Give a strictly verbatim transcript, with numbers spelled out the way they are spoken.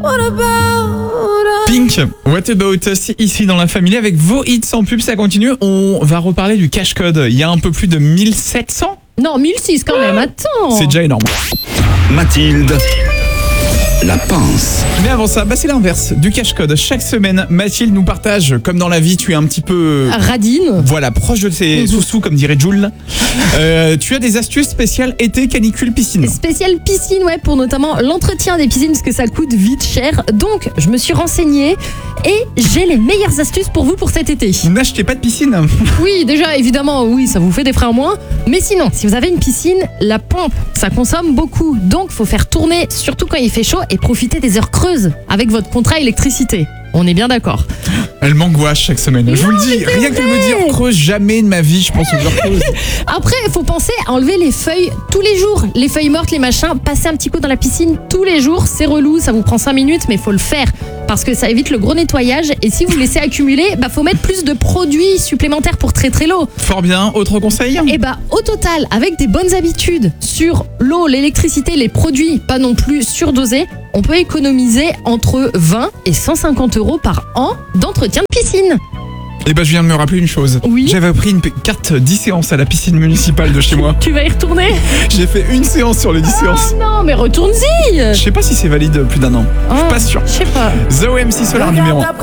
Pink, What About Us ici dans la famille avec vos hits sans pub, ça continue. On va reparler du cash code. Il y a un peu plus de mille sept cents. Non, mille six quand même, attends. C'est déjà énorme. Mathilde, la pince. Mais avant ça, bah c'est l'inverse du cash code. Chaque semaine, Mathilde nous partage, comme dans la vie, tu es un petit peu... Radine. Voilà, proche de tes sous-sous, comme dirait Jules. Euh, tu as des astuces spéciales été, canicule, piscine. Spéciale piscine, ouais, pour notamment l'entretien des piscines, parce que ça coûte vite cher. Donc, je me suis renseignée et j'ai les meilleures astuces pour vous pour cet été. N'achetez pas de piscine. Oui, déjà, évidemment, oui, ça vous fait des frais en moins. Mais sinon, si vous avez une piscine, la pompe, ça consomme beaucoup. Donc, faut faire tourner, surtout quand il fait chaud, et profiter des heures creuses avec votre contrat électricité. On est bien d'accord. Elle m'angoisse chaque semaine. Je vous le dis, rien que de me dire creuse, jamais de ma vie, je pense aux heures creuses. Après, il faut penser à enlever les feuilles tous les jours. Les feuilles mortes, les machins, passer un petit coup dans la piscine tous les jours. C'est relou, ça vous prend cinq minutes, mais il faut le faire. Parce que ça évite le gros nettoyage. Et si vous laissez accumuler, bah faut mettre plus de produits supplémentaires pour traiter l'eau. Fort bien, autre conseil? Et bah au total, avec des bonnes habitudes sur l'eau, l'électricité, les produits, pas non plus surdosés, on peut économiser entre vingt et cent cinquante euros par an d'entretien de piscine. Et bah je viens de me rappeler une chose. Oui. J'avais pris une p- carte dix séances à la piscine municipale de chez moi. Tu vas y retourner? J'ai fait une séance sur les dix séances. Oh non, mais retourne-y. Je sais pas si c'est valide plus d'un an. Je suis pas sûr. Je sais pas. The O M C Solar numéro un.